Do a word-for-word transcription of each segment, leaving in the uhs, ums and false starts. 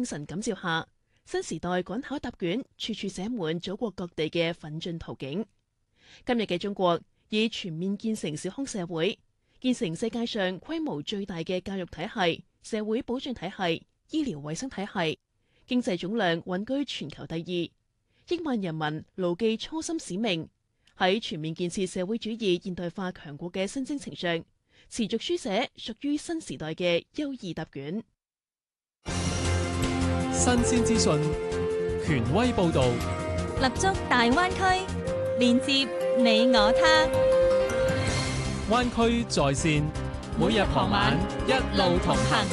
精神感召下，新時代趕考答卷，處處寫滿祖國各地嘅奮進途徑。今日嘅中國以全面建成小康社會，建成世界上規模最大嘅教育體系、社會保障體系、醫療衛生體系，經濟總量穩居全球第二。億萬人民牢記初心使命，喺全面建設社會主義現代化強國嘅新征程上，持續書寫屬於新時代嘅優異答卷。 新鮮資訊，權威報導， 立足大灣區，連接你我他。 灣區在線，每日傍晚一路同行。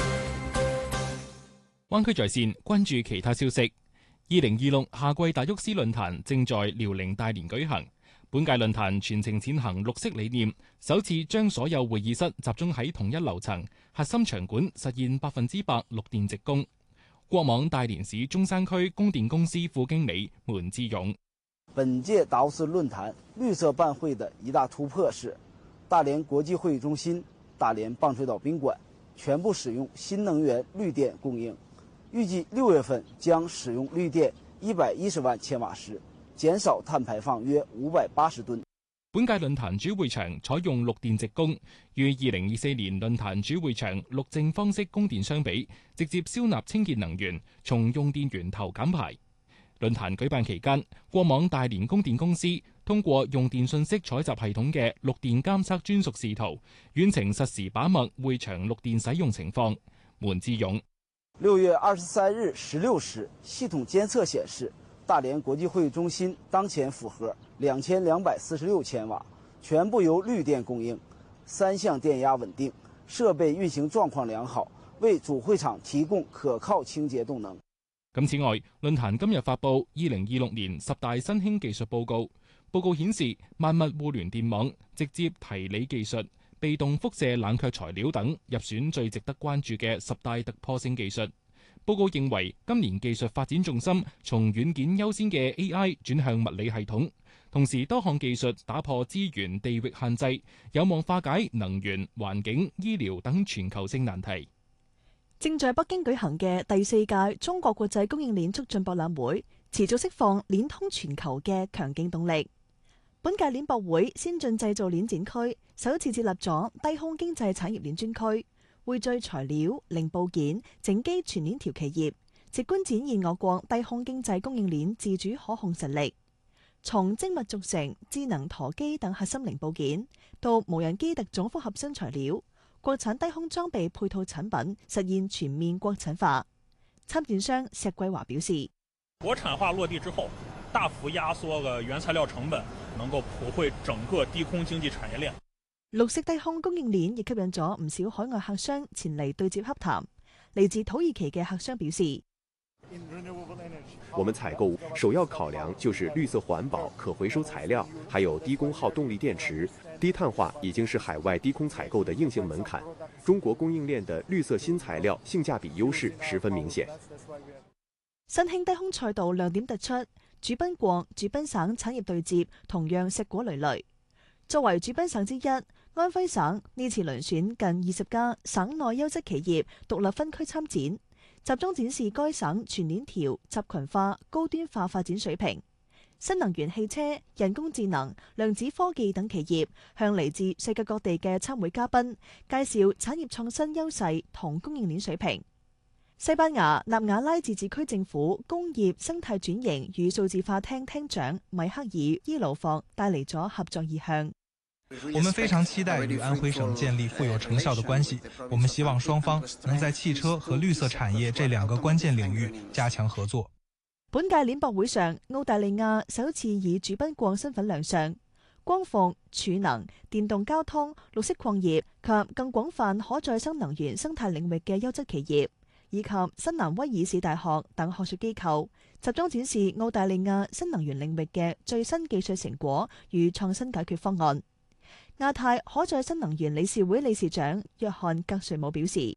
灣區在線，關注其他消息。二零二六夏季達沃斯論壇正在遼寧大連舉行。本屆論壇全程踐行綠色理念，首次將所有會議室集中喺同一樓層，核心場館實現百分之百綠電直供。國網大連市中山區供電公司副經理門志勇： 本屆達沃斯論壇綠色辦會的一大突破是，大連國際會議中心、大連棒槌島賓館全部使用新能源綠電供應，預計六月份將使用綠電一百一十萬千瓦時，減少碳排放約五百八十噸。 本屆論壇主會場採用綠電直供，與二零二四年論壇主會場綠淨方式供電相比，直接燒納清潔能源，從用電源頭減排。論壇舉辦期間，國網大連供電公司通過用電信息採集系統嘅綠電監測專屬視圖，遠程實時把脈會場綠電使用情況。門志勇： 六月二十三日十六時，系統監測顯示，大連國際會議中心當前負荷兩千兩百四十六千瓦，全部由綠電供應，三項電壓穩定，設備運行狀況良好，為主會場提供可靠清潔動能。 咁此外，論壇今日發布二零二六年十大新興技術報告，報告顯示萬物互聯電網、直接提理技術、被動輻射冷卻材料等入選最值得關注嘅十大突破性技術。報告認為，今年技術發展重心從軟件優先嘅 A I 轉向物理系統，同時多項技術打破資源地域限制，有望化解能源、環境、醫療等全球性難題。 正在北京舉行嘅第四屆中國國際供應鏈促進博覽會，持續釋放鏈通全球嘅強勁動力。本屆鏈博會先進製造鏈展區首次設立咗低空經濟產業鏈專區，匯聚材料、零部件、整機全鏈條企業，直觀展現我國低空經濟供應鏈自主可控實力。從精密軸承、智能舵機等核心零部件，到無人機特種複合新材料，國產低空裝備配套產品實現全面國產化。參展商石桂華表示： 國產化落地之後，大幅壓縮個原材料成本，能夠普惠整個低空經濟產業鏈。 綠色低空供應鏈亦吸引咗唔少海外客商前嚟對接洽談。嚟自土耳其嘅客商表示： 我們採購首要考量就是綠色環保、可回收材料，還有低功耗動力電池。低碳化已經是海外低空採購的硬性門檻。中國供應鏈的綠色新材料性價比優勢十分明顯。 新興低空賽道亮點突出，主賓國、主賓省產業對接同樣碩果累累。作為主賓省之一，安徽省呢次遴選近二十家省內優質企業獨立分區參展，集中展示該省全鏈條、集群化、高端化發展水平。新能源汽車、人工智能、量子科技等企業向嚟自世界各地嘅參會嘉賓介紹產業創新優勢同供應鏈水平。西班牙納瓦拉自治區政府工業生態轉型與數字化廳廳長米克爾伊魯霍帶嚟咗合作意向。 我們非常期待與安徽省建立富有成效的關係，我們希望雙方能在汽車和綠色產業這兩個關鍵領域加強合作。 本屆鏈博會上，澳大利亞首次以主賓國身份亮相，光伏、儲能、電動交通、綠色礦業及更廣泛可再生能源生態領域嘅優質企業，以及新南威爾士大學等學術機構，集中展示澳大利亞新能源領域嘅最新技術成果與創新解決方案。亞太可再生能源理事會理事長約翰格瑞姆表示：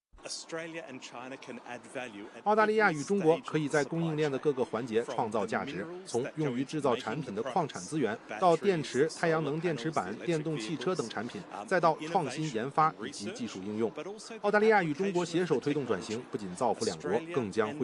澳大利亞與中國可以在供應鏈的各個環節創造價值，從用於製造產品的礦產資源，到電池、太陽能電池板、電動汽車等產品，再到創新研發以及技術應用。澳大利亞與中國攜手推動轉型，不僅造福兩國，更將會